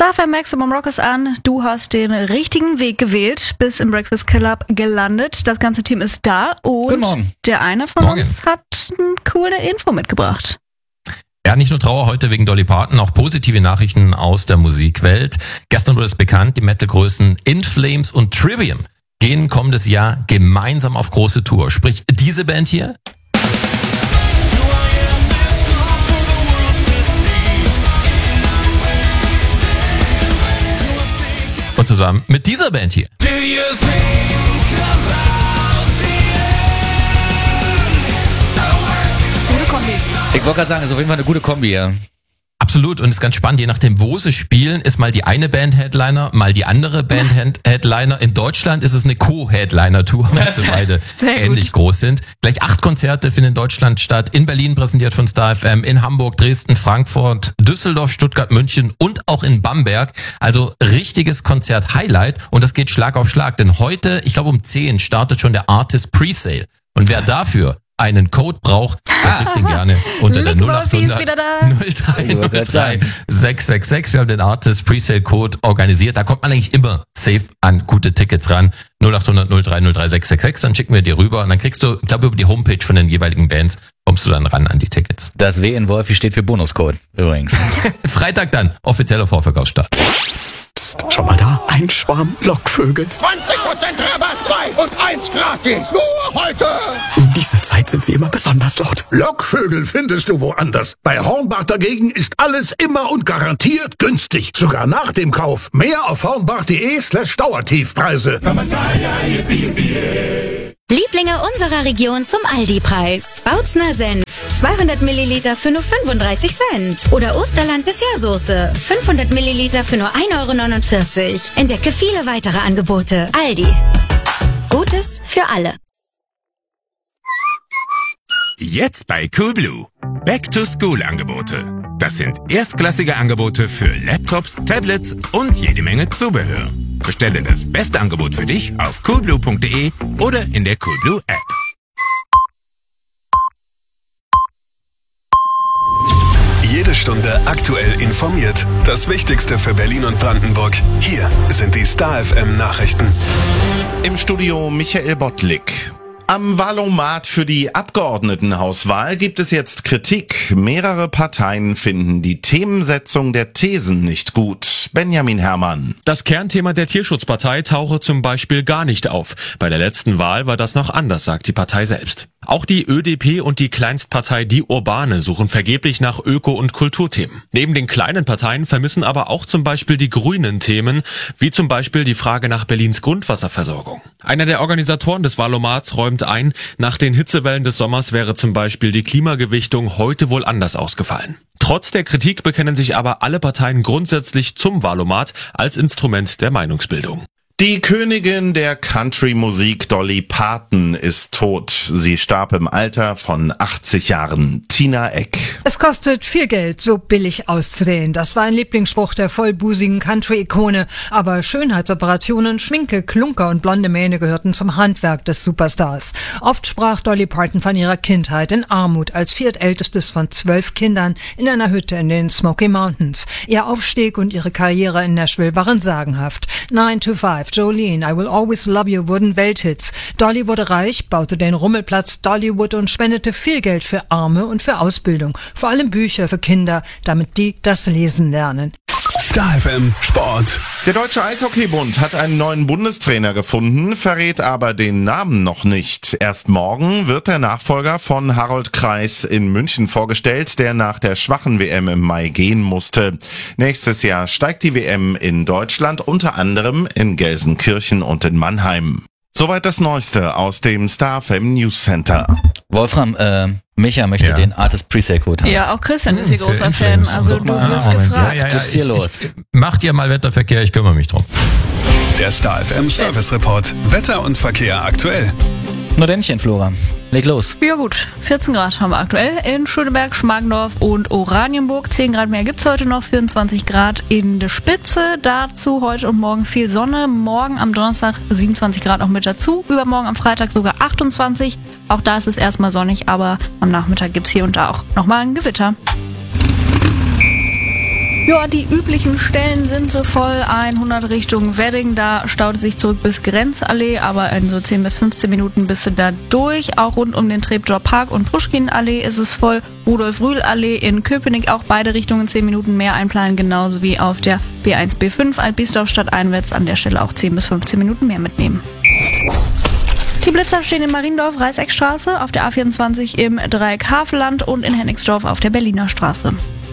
Star FM Maximum Rock ist an. Du hast den richtigen Weg gewählt, bis im Breakfast Club gelandet. Das ganze Team ist da und Guten Morgen. Der eine von uns hat eine coole Info mitgebracht. Ja, nicht nur Trauer heute wegen Dolly Parton, auch positive Nachrichten aus der Musikwelt. Gestern wurde es bekannt, die Metal-Größen In Flames und Trivium gehen kommendes Jahr gemeinsam auf große Tour. Sprich, diese Band hier und zusammen mit dieser Band hier. Gute Kombi. Ich wollte gerade sagen, ist auf jeden Fall eine gute Kombi, ja. Absolut, und ist ganz spannend, je nachdem, wo sie spielen, ist mal die eine Band Headliner, mal die andere Band Headliner. In Deutschland ist es eine Co-Headliner-Tour, weil sie beide ähnlich groß sind. Gleich 8 Konzerte finden in Deutschland statt, in Berlin präsentiert von Star FM, in Hamburg, Dresden, Frankfurt, Düsseldorf, Stuttgart, München und auch in Bamberg. Also richtiges Konzert-Highlight, und das geht Schlag auf Schlag, denn heute, ich glaube um 10, startet schon der Artist Presale. Und wer dafür einen Code braucht, kriegt den gerne unter der 0800 0303 666. Wir haben den Artist Presale Code organisiert. Da kommt man eigentlich immer safe an gute Tickets ran. 0800 0303 666. Dann schicken wir dir rüber und dann kriegst du, ich glaube, über die Homepage von den jeweiligen Bands kommst du dann ran an die Tickets. Das W in Wolfi steht für Bonuscode übrigens. Freitag dann, offizieller Vorverkaufsstart. Psst, schau mal da, ein Schwarm Lockvögel. 20% Rabatt, 2 und 1 gratis. Nur heute. In dieser Zeit sind sie immer besonders laut. Lockvögel findest du woanders. Bei Hornbach dagegen ist alles immer und garantiert günstig. Sogar nach dem Kauf. Mehr auf hornbach.de/Dauertiefpreise. Lieblinge unserer Region zum Aldi-Preis. Bautzner Senf, 200 Milliliter für nur 35 Cent. Oder Osterland Dessertsoße, 500 Milliliter für nur 1,49 Euro. Entdecke viele weitere Angebote. Aldi. Gutes für alle. Jetzt bei Coolblue. Back-to-School-Angebote. Das sind erstklassige Angebote für Laptops, Tablets und jede Menge Zubehör. Bestelle das beste Angebot für dich auf coolblue.de oder in der Coolblue App. Jede Stunde aktuell informiert. Das Wichtigste für Berlin und Brandenburg. Hier sind die Star FM Nachrichten. Im Studio Michael Bottlik. Am Wahlomat für die Abgeordnetenhauswahl gibt es jetzt Kritik. Mehrere Parteien finden die Themensetzung der Thesen nicht gut. Benjamin Herrmann. Das Kernthema der Tierschutzpartei tauche zum Beispiel gar nicht auf. Bei der letzten Wahl war das noch anders, sagt die Partei selbst. Auch die ÖDP und die Kleinstpartei Die Urbane suchen vergeblich nach Öko- und Kulturthemen. Neben den kleinen Parteien vermissen aber auch zum Beispiel die Grünen Themen, wie zum Beispiel die Frage nach Berlins Grundwasserversorgung. Einer der Organisatoren des Wahlomats räumt ein, nach den Hitzewellen des Sommers wäre zum Beispiel die Klimagewichtung heute wohl anders ausgefallen. Trotz der Kritik bekennen sich aber alle Parteien grundsätzlich zum Wahlomat als Instrument der Meinungsbildung. Die Königin der Country-Musik Dolly Parton ist tot. Sie starb im Alter von 80 Jahren. Tina Eck. Es kostet viel Geld, so billig auszusehen. Das war ein Lieblingsspruch der vollbusigen Country-Ikone. Aber Schönheitsoperationen, Schminke, Klunker und blonde Mähne gehörten zum Handwerk des Superstars. Oft sprach Dolly Parton von ihrer Kindheit in Armut als viertältestes von 12 Kindern in einer Hütte in den Smoky Mountains. Ihr Aufstieg und ihre Karriere in Nashville waren sagenhaft. 9 to 5, Jolene, I Will Always Love You wurden Welthits. Dolly wurde reich, baute den Rummelplatz Dollywood und spendete viel Geld für Arme und für Ausbildung. Vor allem Bücher für Kinder, damit die das Lesen lernen. Star FM Sport. Der Deutsche Eishockeybund hat einen neuen Bundestrainer gefunden, verrät aber den Namen noch nicht. Erst morgen wird der Nachfolger von Harold Kreis in München vorgestellt, der nach der schwachen WM im Mai gehen musste. Nächstes Jahr steigt die WM in Deutschland, unter anderem in Gelsenkirchen und in Mannheim. Soweit das Neueste aus dem Star FM News Center. Wolfram, Micha möchte den Artist Presale Code haben. Ja, auch Christian ist hier großer Fan. Also du wirst gefragt. Ja, Was ist hier los? Macht ihr mal Wetterverkehr, ich kümmere mich drum. Der Star FM Service Report. Wetter und Verkehr aktuell. Nur Dännchen, Flora. Leg los. Ja gut, 14 Grad haben wir aktuell in Schöneberg, Schmargendorf und Oranienburg. 10 Grad mehr gibt's heute noch, 24 Grad in der Spitze. Dazu heute und morgen viel Sonne. Morgen am Donnerstag 27 Grad noch mit dazu. Übermorgen am Freitag sogar 28. Auch da ist es erstmal sonnig, aber am Nachmittag gibt's hier und da auch nochmal ein Gewitter. Ja, die üblichen Stellen sind so voll. 100 Richtung Wedding, da staut es sich zurück bis Grenzallee, aber in so 10 bis 15 Minuten bist du da durch. Auch rund um den Treptower Park und Puschkin-Allee ist es voll. Rudolf-Rühl-Allee in Köpenick, auch beide Richtungen 10 Minuten mehr einplanen, genauso wie auf der B1, B5 Alt-Biesdorf stadteinwärts, an der Stelle auch 10 bis 15 Minuten mehr mitnehmen. Die Blitzer stehen in Mariendorf, Reißeckstraße, auf der A24 im Dreieck Havelland und in Hennigsdorf auf der Berliner Straße.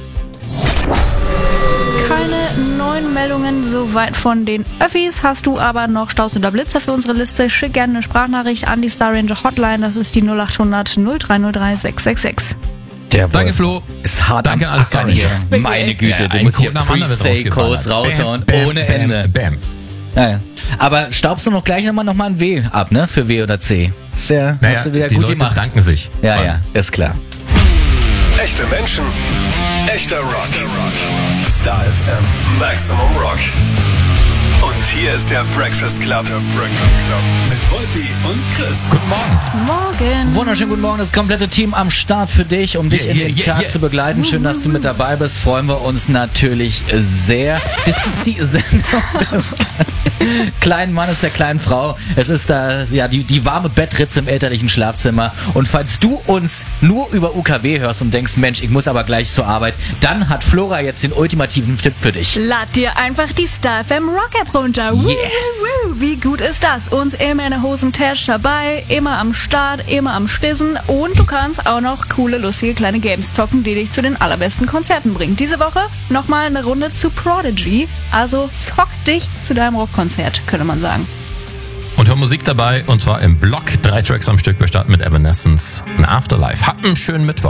Keine neuen Meldungen soweit von den Öffis. Hast du aber noch Staus oder Blitzer für unsere Liste? Schick gerne eine Sprachnachricht an die Star Ranger Hotline. Das ist die 0800 0303 666. Danke, Flo. Ist hart. Danke an alles Star Ranger. Meine Güte, du musst hier Pre-Sale-Codes raushauen ohne Ende. Bam. Ja. Aber staubst du noch gleich nochmal ein W ab, ne? Für W oder C. Ist ja, hast du wieder die gut Leute gemacht. danken sich. Ja, ist klar. Echte Menschen, echter Rock. Star FM Maximum Rock. Und hier ist der Breakfast Club. Mit Wolfi und Chris. Guten Morgen. Morgen. Wunderschönen guten Morgen, das komplette Team am Start für dich, um dich in den Tag zu begleiten. Schön, dass du mit dabei bist. Freuen wir uns natürlich sehr. Das ist die Sendung des kleinen Mannes, der kleinen Frau. Es ist da die warme Bettritze im elterlichen Schlafzimmer. Und falls du uns nur über UKW hörst und denkst, Mensch, ich muss aber gleich zur Arbeit, dann hat Flora jetzt den ultimativen Tipp für dich. Lad dir einfach die Star FM Rock App runter. Yes. Wie gut ist das? Uns immer in der Hosentasche dabei, immer am Start, immer am Stissen und du kannst auch noch coole, lustige kleine Games zocken, die dich zu den allerbesten Konzerten bringen. Diese Woche nochmal eine Runde zu Prodigy, also zock dich zu deinem Rockkonzert, könnte man sagen. Und hör Musik dabei, und zwar im Block. 3 Tracks am Stück. Wir starten mit Evanescence und Afterlife. Habt einen schönen Mittwoch.